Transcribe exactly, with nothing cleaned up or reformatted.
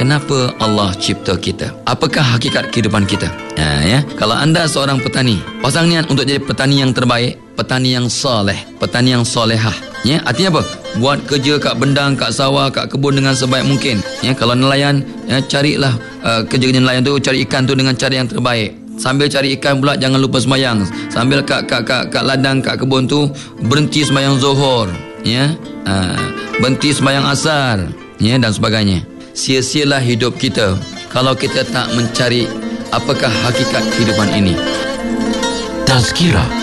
kenapa Allah cipta kita? Apakah hakikat kehidupan kita? Ha, ya, kalau anda seorang petani, pasang niat untuk jadi petani yang terbaik, petani yang soleh, petani yang solehah. Ya, artinya apa? Buat kerja kat bendang, kat sawah, kat kebun dengan sebaik mungkin. Ya, kalau nelayan, ya, carilah uh, kerja-kerja nelayan tu, cari ikan tu dengan cara yang terbaik. Sambil cari ikan pula jangan lupa sembahyang. Sambil kat kat kat, kat ladang, kat kebun tu berhenti sembahyang zuhur, ya. Uh, berhenti sembahyang asar, ya, dan sebagainya. Sia-sialah hidup kita kalau kita tak mencari apakah hakikat kehidupan ini. Tazkirah